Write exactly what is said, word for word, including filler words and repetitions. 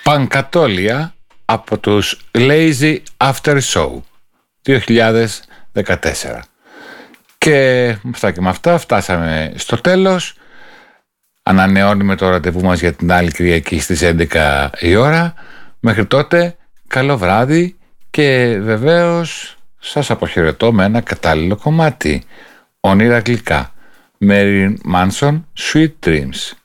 Πανκατόλια από τους Lazy After Show δύο χιλιάδες δεκατέσσερα. Και με αυτά και με αυτά φτάσαμε στο τέλος. Ανανεώνουμε το ραντεβού μας για την άλλη Κυριακή στις έντεκα η ώρα. Μέχρι τότε καλό βράδυ και βεβαίως σας αποχαιρετώ με ένα κατάλληλο κομμάτι. Όνειρα γλυκά. Marilyn Manson, Sweet Dreams.